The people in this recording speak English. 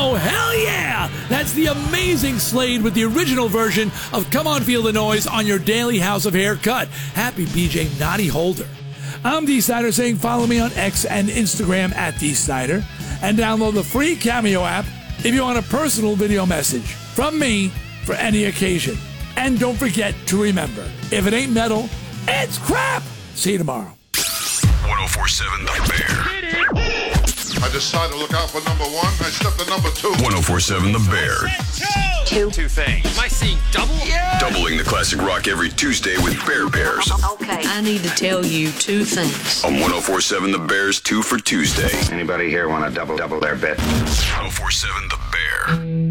Oh, hell yeah! That's the amazing Slade with the original version of Come On Feel the Noise on your daily House of Hair cut. Happy BJ Naughty Holder. I'm D. Snyder saying follow me on X and Instagram at D. Snyder and download the free Cameo app if you want a personal video message from me for any occasion. And don't forget to remember, if it ain't metal, it's crap! See you tomorrow. 1047 The Bear. I decided to look out for number one. I stepped to number two. 1047 The Bear. Two things. Am I seeing double? Yeah. Doubling the classic rock every Tuesday with Bear Bears. Okay. I need to tell you two things. On 1047 The Bear's 2 for Tuesday. Anybody here want to double their bet? 1047 The Bear.